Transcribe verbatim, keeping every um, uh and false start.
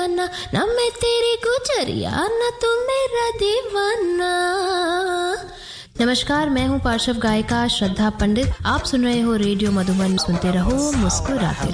ना ना मैं तेरी गुजरिया ना तू मेरा दीवाना। नमस्कार, मैं हूँ पार्श्व गायिका श्रद्धा पंडित। आप सुन रहे हो रेडियो मधुबन। सुनते रहो, मुस्कुराते रहो।